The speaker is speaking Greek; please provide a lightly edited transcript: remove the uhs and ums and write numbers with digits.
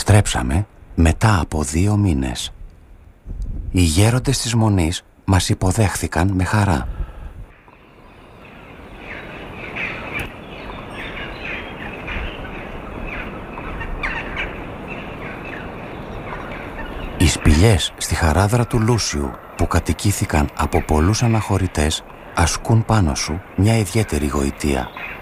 Επιστρέψαμε μετά από 2 μήνες. Οι γέροντες της Μονής μας υποδέχθηκαν με χαρά. Οι σπηλιές στη χαράδρα του Λούσιου που κατοικήθηκαν από πολλούς αναχωρητές ασκούν πάνω σου μια ιδιαίτερη γοητεία.